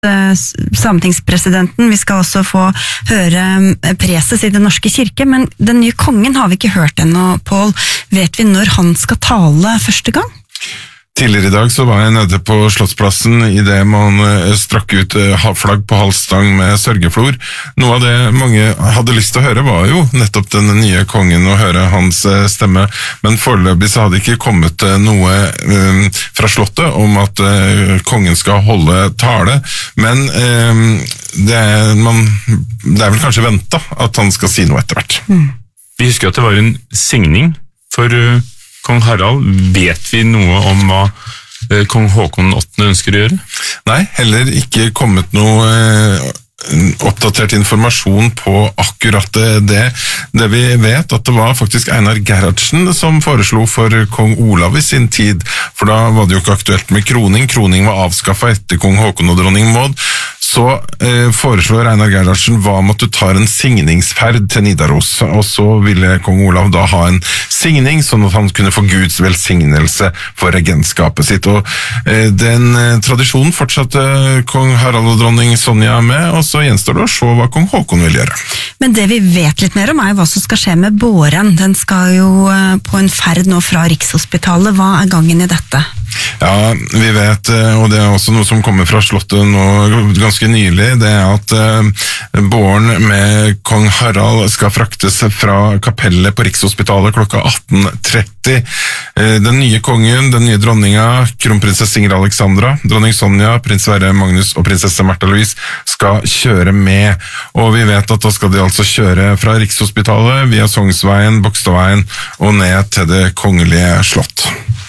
sametingspresidenten, vi skal også få høre preses i Den norske kirke, men den nye kongen har vi ikke hørt ennå, Pål. Vet vi når han skal tale første gang? Tidligere i dag så var jeg nede på Slottsplassen i det man strakk ut flagg på halsstang med sørgeflor. Noe av det mange hadde lyst til å høre var jo nettopp den nye kongen og høre hans stemme, men foreløpig så hadde ikke kommet noe fra slottet om at kongen skal holde tale, men det er vel kanskje ventet at han skal si noe etter hvert. Vi husker at det var en signing for Kong Harald. Vet vi noe om hva Kong Håkon 8. ønsker å gjøre? Nei, heller ikke kommet noe oppdatert informasjon på akkurat det. Det vi vet at det var faktisk Einar Gerhardsen som foreslo for kong Olav i sin tid, for da var det jo ikke aktuelt med kroning. Kroning var avskaffet etter kong Håkon og dronning Maud. Så foreslår Einar Gerhardsen hva om at du tar en signingsferd til Nidaros, og så ville kong Olav da ha en signing, sånn at han kunne få Guds velsignelse for regentskapet sitt. Og den tradisjonen fortsatte kong Harald og dronning Sonja med, og så gjenstår det å se hva kong Håkon vil gjøre. Men det vi vet litt mer om er hva som skal skje med båren. Den skal jo på en ferd nå fra Rikshospitalet. Hva er gangen i dette? Ja, vi vet, og det er også noe som kommer fra slottet nå ganske nylig, det er at båren med kong Harald skal fraktes fra kapellet på Rikshospitalet klokka 18:30. Den nye kongen, den nye dronninga, kronprinsesse Ingrid Alexandra, dronning Sonja, prins Sverre Magnus og prinsesse Märtha Louise skal kjøre med, og vi vet at da skal de altså kjøre fra Rikshospitalet via Sognsveien, Bogstadveien og ned til det kongelige slott.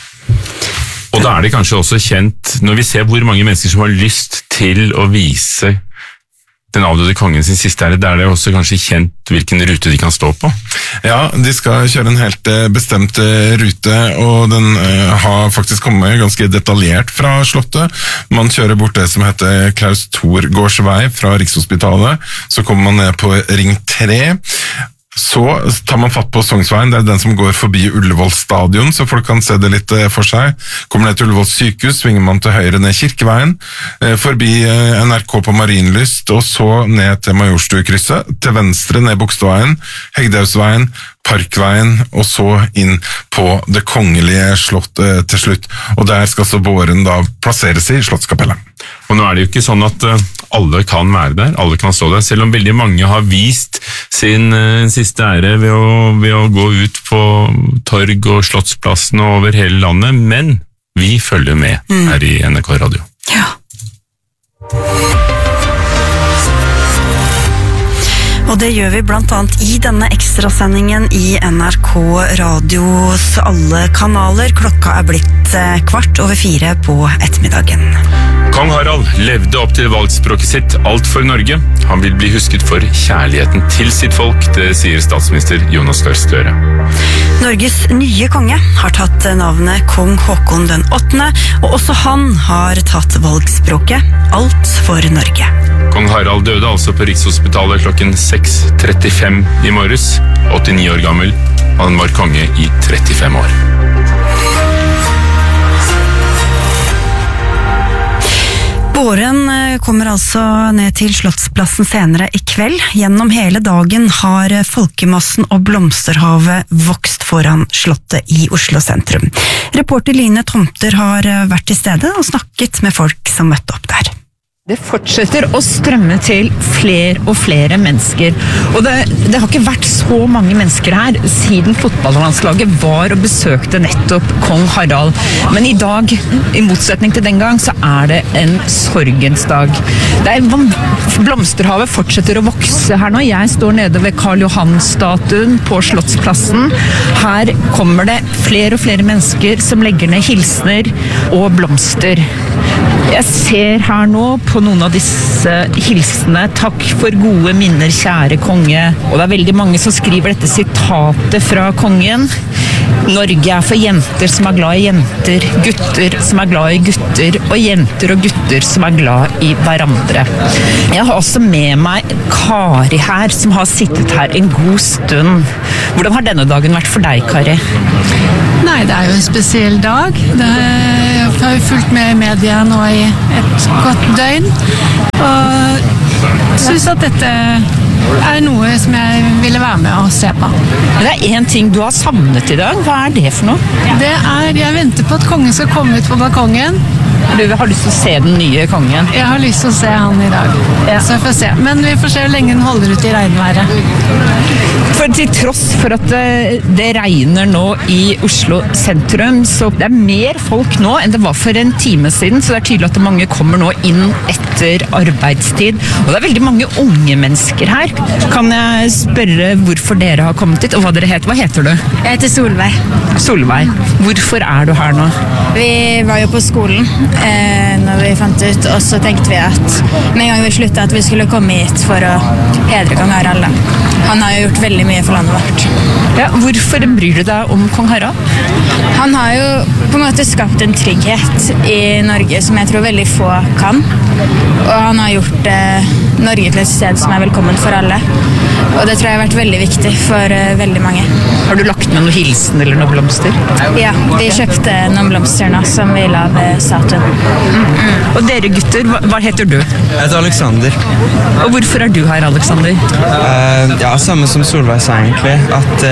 Og da er det kanskje også kjent, når vi ser hvor mange mennesker som har lyst til å vise den avdøde kongen sin siste ære, der er det også kanskje kjent hvilken rute de kan stå på. Ja, de skal kjøre en helt bestemt rute, og den har faktisk kommet ganske detaljert fra slottet. Man kjører bort det som heter Klaus Thorgårds vei fra Rikshospitalet, så kommer man ned på Ring 3, så tar man fatt på Sognsveien, det er den som går forbi Ullevål stadion, så folk kan se det litt for seg. Kommer ned til Ullevål sykehus, svinger man til høyre ned Kirkeveien, forbi NRK på Marienlyst, og så ned til Majorstukrysset, til venstre ned Bogstadveien, Hegdehaugsveien, Parkveien, og så inn på det kongelige slottet til slutt. Og der skal så båren da plasseres i Slottskapellet. Og nå er det jo ikke sånn at alle kan være der, alle kan stå der, selv om veldig mange har vist sin siste ære ved å gå ut på torg og Slottsplassen og over hele landet, men vi følger med her i NRK Radio. Ja. Og det gjør vi blant annet i denne ekstrasendingen i NRK Radios alle kanaler. Klokka er blitt 3:15 på ettermiddagen. Kong Harald levde opp til valgspråket sitt Alt for Norge. Han vil bli husket for kjærligheten til sitt folk, det sier statsminister Jonas Gahr Støre. Norges nye konge har tatt navnet Kong Håkon den 8., og også han har tatt valgspråket Alt for Norge. Kong Harald døde altså på Rikshospitalet klokken 6:35 i morges, 89 år gammel. Han var konge i 35 år. Båren kommer altså ned til Slottsplassen senere i kveld. Gjennom hele dagen har folkemassen og blomsterhavet vokst foran slottet i Oslo sentrum. Reporter Line Tomter har vært til stede og snakket med folk som møtte opp der. Det fortsetter å strømme til flere og flere mennesker, og det har ikke vært så mange mennesker her siden fotballlandslaget var og besøkte nettopp kong Harald. Men i dag, i motsetning til den gang, så er det en sorgens dag. Blomsterhavet fortsetter å vokse her nå. Jeg står nede ved Karl Johan-statuen på Slottsplassen. Her kommer det flere og flere mennesker som legger ned hilsener og blomster. Jeg ser her nå på noen av disse hilsene. Takk for gode minner, kjære konge. Og det er veldig mange som som skriver dette sitatet fra kongen. Norge for jenter som glad i jenter, gutter som glad i gutter, og jenter og gutter som glad i hverandre. Jeg har også med meg Kari her, som har sittet her en god stund. Hvordan har denne dagen vært for deg, Kari? Nei, det jo en spesiell dag. Jeg har jo fulgt med i media nå i et godt døgn, og synes at dette noe som jeg ville være med og se på. Det en ting du har savnet i dag. Hva det for noe? Jeg venter på at kongen skal komme ut på balkongen. Du har lyst til å se den nye kongen? Jeg har lyst til å se han i dag. Ja. Så jeg får se. Men vi får se hvor lenge den holder ut i regnværet. For til tross for at det regner nå i Oslo sentrum, så det mer folk nå enn det var for en time siden, så det tydelig at mange kommer nå inn etter arbeidstid. Og det veldig mange unge mennesker her. Kan jeg spørre hvorfor dere har kommet hit, og hva dere heter? Hva heter du? Jeg heter Solveig. Solveig. Hvorfor du her nå? Vi var jo på skolen når vi fant ut, og så tenkte vi at med en gang vi sluttet at vi skulle komme hit for å hedre kong Harald. Han har jo gjort veldig mye for landet vårt. Ja, hvorfor bryr du deg om kong Harald? Han har jo på en måte skapt en trygghet i Norge som jeg tror veldig få kan. Og han har gjort Norge til et sted som velkommen for alle. Og det tror jeg har vært veldig viktig for veldig mange. Har du lagt med noe hilsen eller noen blomster? Ja, vi kjøpte noen blomster nå som vi la ved statuen. Og dere gutter, hva heter du? Jeg heter Alexander. Og hvorfor du her, Alexander? Ja, samme som Solveig sa egentlig, at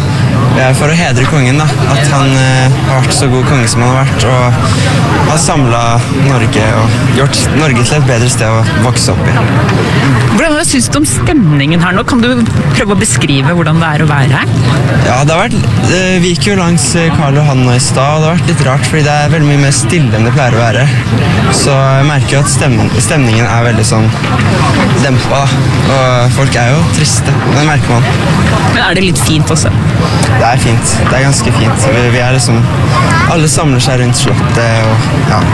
for å hedre kongen da, at han har vært så god konge som han har vært, og har samlet Norge og gjort Norge til et bedre sted å vokse opp i. Hvordan synes du om stemningen her nå? Kan du prøve å beskrive hvordan det å være her? Ja, vi gikk jo langs Karl Johan nå i stad, og det har vært litt rart, fordi det veldig mye mer stille enn det pleier å være. Så jeg merker jo at stemningen veldig sånn dempet, og folk jo triste, det merker man. Men det litt fint også? Det fint, det ganske fint. Vi liksom, alle samler seg rundt slottet, og ja,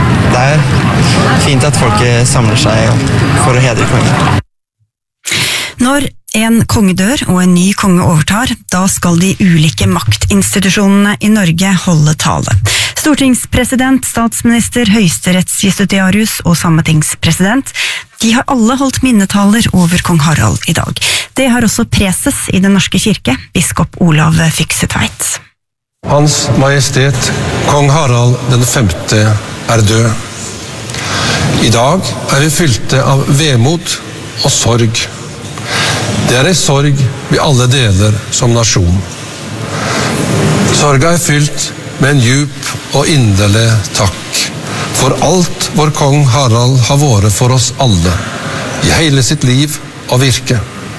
det fint at folk samler seg for å hedre kongen. Når en konge dør og en ny konge overtar, da skal de ulike maktinstitusjonene i Norge holde tale. Stortingspresident, statsminister, høyesterettsjustitiarius og sametingspresident, de har alle holdt minnetaler over kong Harald i dag. Det har også preses i Den norske kirke, biskop Olav Fyksetveit. Hans Majestet, kong Harald den 5. død. I dag vi fylte av vemod og sorg. Det en sorg vi alle deler som nasjon. Sorga fylt med en djup og inderlig takk for alt vår kong Harald har vært for oss alle, i hele sitt liv og virke.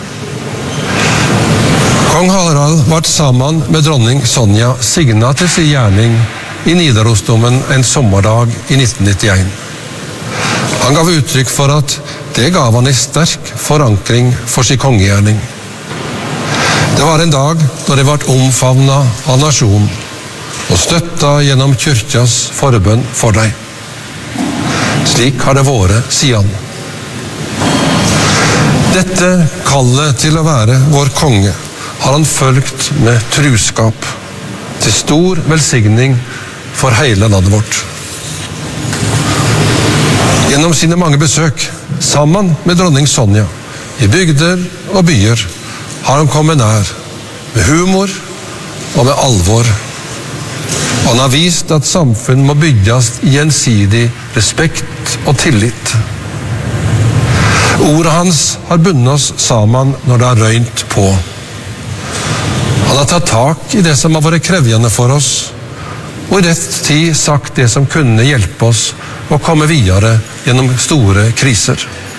Kong Harald ble sammen med dronning Sonja signet til sin gjerning i Nidarosdomen en sommerdag i 1991. Han gav uttrykk for at det gav han en sterk forankring for sin kongegjerning. Det var en dag da det ble omfavnet av nasjonen og støttet gjennom kyrkjas forbønn for deg. Slik har det vært siden. Dette kallet til å være vår konge har han fulgt med truskap, til stor velsigning for hele landet vårt. Gjennom sine mange besøk, sammen med dronning Sonja, i bygder og byer, har han kommet nær, med humor og med alvor. Han har vist at samfunn må bygges i gjensidig respekt og tillit. Ordet hans har bundet oss sammen når det har røynt på. Han har tatt tak i det som har vært krevjende for oss, og i rett tid sagt det som kunne hjelpe oss å komme videre gjennom store kriser.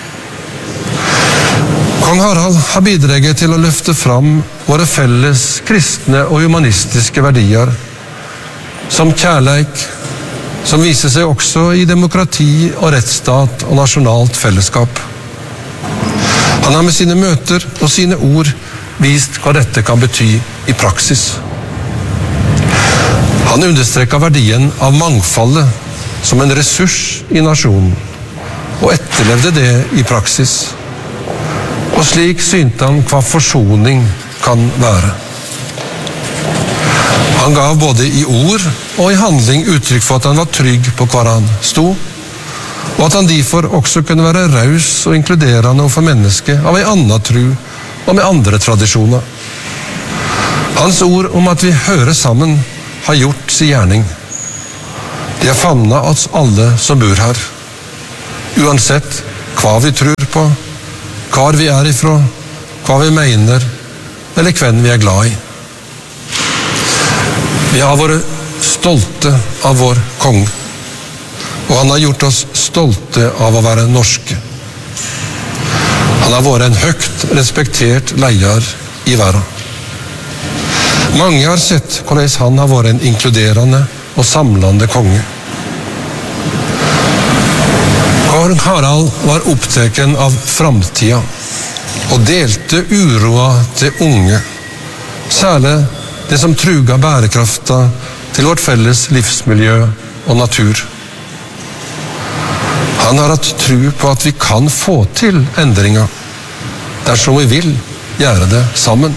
Kong Harald har bidraget til å løfte fram våre felles kristne og humanistiske verdier, som kjærleik, som viser seg også i demokrati og rettsstat og nasjonalt fellesskap. Han har med sine møter og sine ord vist hva dette kan bety i praksis. Han understreker verdien av mangfoldet som en ressurs i nasjonen, og etterlevde det i praksis. Og slik synte han hva forsoning kan være. Han gav både i ord og i handling uttrykk for at han var trygg på hvor han sto, og at han derfor også kunne være raus og inkluderende overfor mennesker av en annen tro og med andre tradisjoner. Hans ord om at vi hører sammen har gjort sin gjerning. De har famnet oss alle som bor her, uansett hva vi tror på, hvor vi er ifra, hva vi mener, eller hvem vi er glad i. Vi har vært stolte av vår konge, og han har gjort oss stolte av å være norske. Han har vært en høyt respektert leder i verden. Mange har sett hvordan han har vært en inkluderende og samlende konge. Kong Harald var opptatt av framtida og delte uroa til unge, særlig det som truga bærekrafta til vårt felles livsmiljø og natur. Han har hatt tro på at vi kan få til endringer, dersom vi vil gjøre det sammen.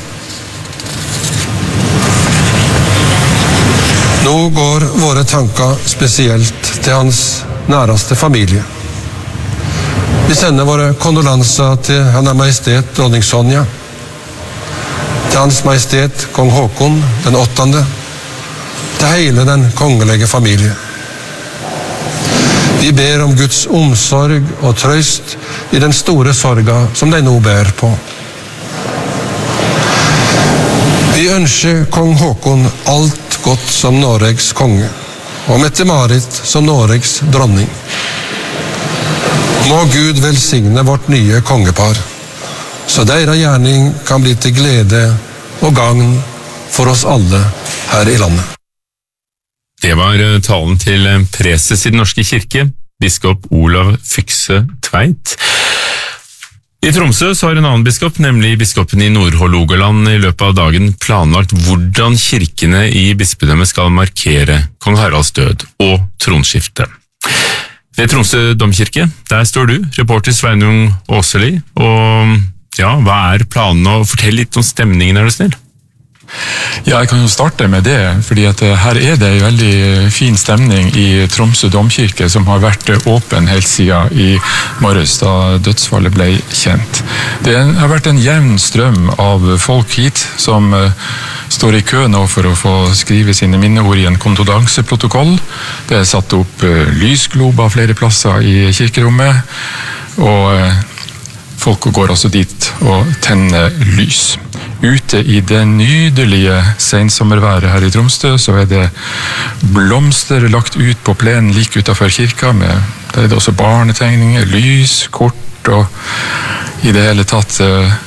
Nå går våre tanker spesielt til hans næreste familie. Vi sender våre kondolanser til Hennes Majestet Dronning Sonja, til Hans Majestet Kong Håkon den 8., til hele den kongelige familie. Vi ber om Guds omsorg og trøst i den store sorga som de nå bærer på. Vi ønsker kong Håkon alt godt som Norges konge, og Mette-Marit som Norges dronning. Må Gud velsigne vårt nye kongepar, så deres gjerning kan bli til glede og gagn for oss alle her i landet. Det var talen til preses i Den norske kirke, biskop Olav Fykse Tveit. I Tromsø så har en annen biskop, nemlig biskopen i Nordhordland, i løpet av dagen planlagt hvordan kirkene i bispedømmet skal markere kong Haralds død og tronskifte. Ved Tromsø domkirke, der står du, reporter Sveinung Åseli, og ja, hva er planene, og fortell litt om stemningen, er du snill? Ja, jeg kan jo starte med det, fordi at her er det en veldig fin stemning i Tromsø domkirke, som har vært åpen helt siden i morges, da dødsfallet ble kjent. Det har vært en jevn strøm av folk hit, som står i kø nå for å få skrive sine minneord i en kondolanseprotokoll. Det er satt opp lysglober flere plasser i kirkerommet, og folk går også dit og tenner lys. Ute i det nydelige sensommerværet her i Tromsø, så er det blomster lagt ut på plenen like utenfor kirka, der er det også barnetegninger, lys, kort og i det hele tatt.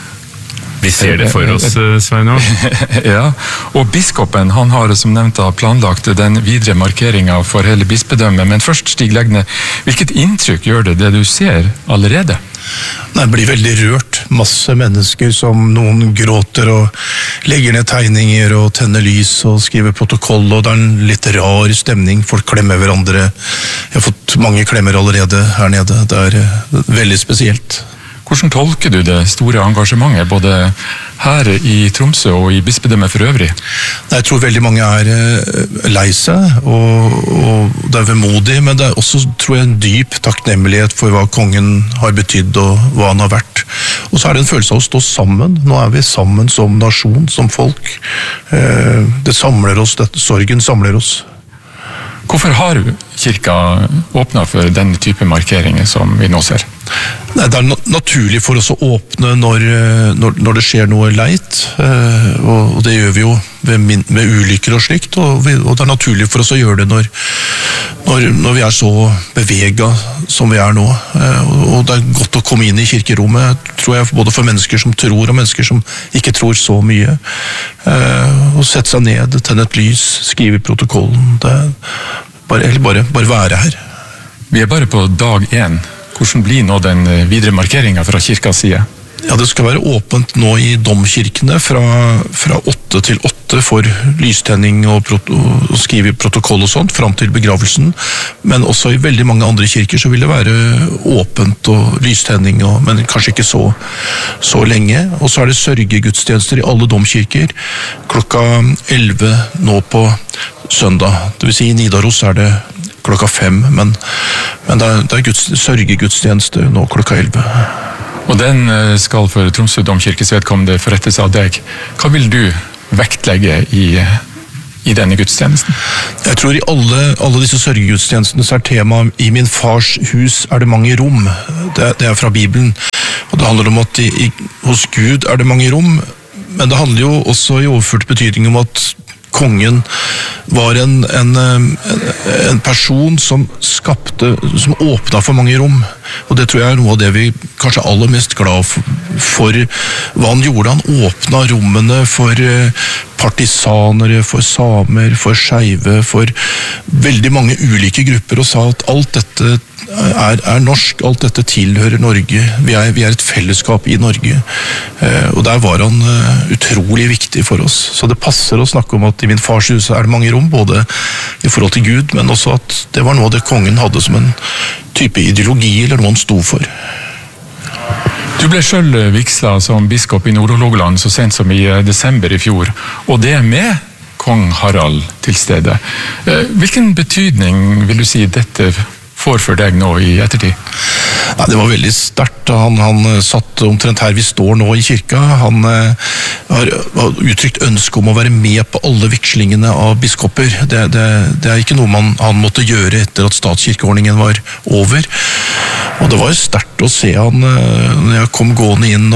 Vi ser det for oss, Sveinung. Ja, og biskopen han har som nevnt planlagt den videre markeringen for hele bispedømmet, men først Stig Legne, hvilket inntrykk gjør det du ser allerede? Det blir veldig rørt. Masse mennesker som noen gråter og legger ned tegninger og tenner lys og skriver protokoll, og det er en litt rar stemning. Folk klemmer hverandre. Jeg har fått mange klemmer allerede her nede. Det er veldig spesielt. Hvordan tolker du det store engasjementet, både her i Tromsø og i bispedømmet for øvrig? Jeg tror veldig mange er lei seg, og det er vemodig, men det er også, tror jeg, en dyp takknemlighet for hva kongen har betydd og hva han har vært. Og så er det en følelse av å stå sammen. Nå er vi sammen som nasjon, som folk. Det samler oss, sorgen samler oss. Hvorfor har kirka åpnet for denne type markeringer som vi nå ser? Nei, det er naturlig for oss å åpne når det skjer noe leit, og det gjør vi jo med ulykker og slikt, og det er naturlig for oss å gjøre det når vi er så beveget som vi er nå. Og det er godt å komme inn i kirkerommet, tror jeg, både for mennesker som tror og mennesker som ikke tror så mye. Og sette seg ned, tenne et lys, skrive i protokollen, bare være her. Vi er bare på dag 1. Hvordan blir nå den videre markeringen fra kirkas side? Ja, det skal være åpent nå i domkirkene fra 8 til 8 for lystenning og skrive protokoll og sånt, fram til begravelsen. Men også i veldig mange andre kirker så vil det være åpent og lystenning, men kanskje ikke så lenge. Og så er det sørgegudstjenester i alle domkirker klokka 11 nå på søndag. Det vil si i Nidaros er det klokka 5, men det er sørgegudstjeneste nå klokka 11. Og den skal for Tromsø domkirkes vedkommende forrettes av deg. Hva vil du vektlegge i denne gudstjenesten? Jeg tror i alle disse sørgegudstjenestene så er tema i min fars hus er det mange rom. Det er fra Bibelen. Og det handler om at hos Gud er det mange rom, men det handler jo også i overført betydning om at kongen var en person som åpnet for mange rom, og det tror jeg er noe av det vi kanskje er aller mest glad for hva han gjorde. Han åpnet rommene for partisanere, for samer, for skeive, for veldig mange ulike grupper, og sa at alt dette er norsk, alt dette tilhører Norge, vi er et fellesskap i Norge, og der var han utrolig viktig for oss. Så det passer å snakke om at i min fars hus er det mange rom, både i forhold til Gud, men også at det var noe av det kongen hadde som en type ideologi, eller noe han sto for. Du ble selv vigsla som biskop i Nord-Hålogaland så sent som i desember i fjor, og det med kong Harald til stede. Hvilken betydning vil du si dette får for deg nå i ettertid? Ja, det var veldig sterkt. Han satt omtrent her vi står nå i kirka. Han har uttrykt ønske om å være med på alle vigslingene av biskoper. Det er ikke noe han måtte gjøre etter at statskirkeordningen var over. Og det var jo sterkt å se han når jeg kom gående inn,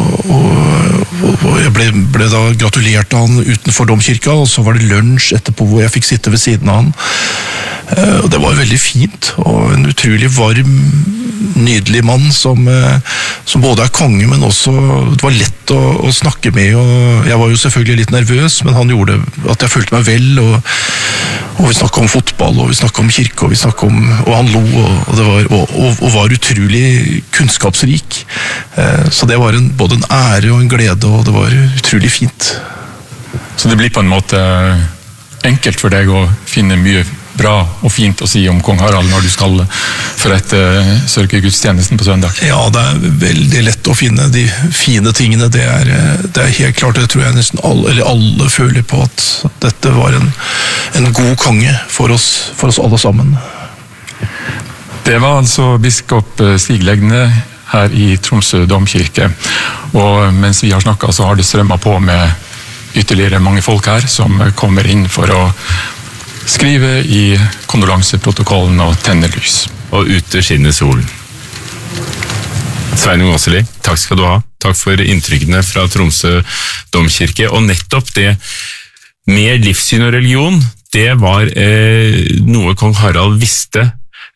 og jeg ble da gratulert av han utenfor domkirka, og så var det lunsj etterpå hvor jeg fikk sitte ved siden av han. Og det var veldig fint, og en utrolig varm, nydelig mann som både er konge, men også det var lett å snakke med, og jeg var jo selvfølgelig litt nervøs, men han gjorde at jeg følte meg vel, og vi snakket om fotball, og vi snakket om kirke, og han lo, og var utrolig kunnskapsrik. Så det var både en ære og en glede, og det var utrolig fint. Så det blir på en måte enkelt for deg å finne mye bra og fint å si om kong Harald når du skal forrette sørgegudstjenesten på søndag? Ja, det er veldig lett å finne de fine tingene. Det er helt klart, det tror jeg nesten alle føler på, at dette var en god konge for oss alle sammen. Det var altså biskop Stig Legne her i Tromsø domkirke, og mens vi har snakket så har det strømmet på med ytterligere mange folk her som kommer inn for å skrive i kondolanseprotokollen og tenne lys. Og ute skinner solen. Sveinung Åseli, takk skal du ha. Takk for inntrykkene fra Tromsø domkirke. Og nettopp det med livssyn og religion, det var noe kong Harald visste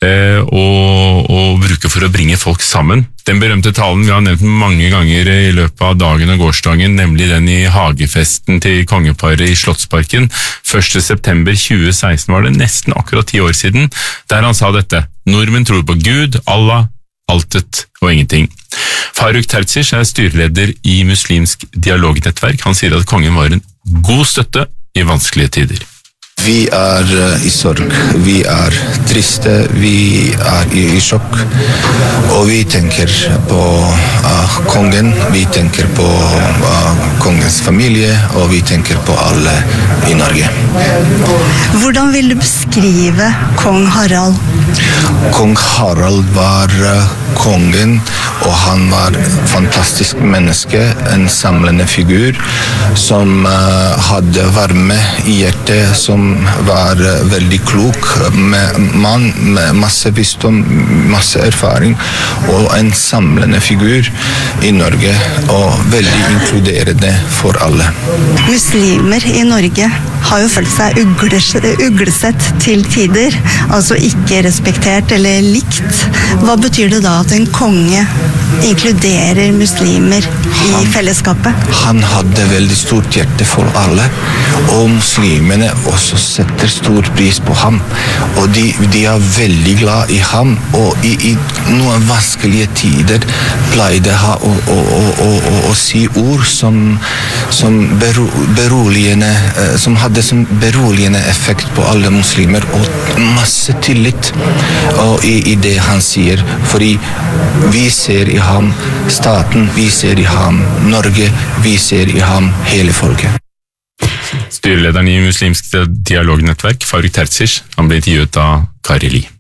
å bruke for å bringe folk sammen. Den berømte talen vi har nevnt mange ganger i løpet av dagen og gårsdagen, nemlig den i hagefesten til kongeparet i Slottsparken. 1. september 2016 var det nesten akkurat 10 år siden, der han sa dette: Nordmenn tror på Gud, Allah, altet og ingenting. Faruk Terzic er styreleder i Muslimsk dialognettverk. Han sier at kongen var en god støtte i vanskelige tider. Vi er i sorg, vi er triste, vi er i sjokk, og vi tenker på kongen, vi tenker på kongens familie, og vi tenker på alle i Norge. Hvordan vil du beskrive kong Harald? Kong Harald var kongen, og han var fantastisk menneske, en samlende figur, som hadde varme i hjertet, som var veldig klok, mann med masse visdom, masse erfaring, og en samlende figur i Norge, og veldig inkluderende for alle. Muslimer i Norge har jo følt seg uglesett til tider, altså ikke respektert eller likt. Hva betyr det da at en konge inkluderer muslimer i fellesskapet. Han hadde veldig stort hjerte for alle, og muslimene også setter stor pris på ham. Og de veldig glad i ham, og i noen vanskelige tider pleide han å si ord som beroligende, som hadde som beroligende effekt på alle muslimer, og masse tillit i det han sier, fordi vi ser i ham staten, vi ser i ham Norge, vi ser i ham hele folket. Styrelederen i Muslimsk dialognettverk, Faruk Terzic, han ble intervjuet av Kari Li.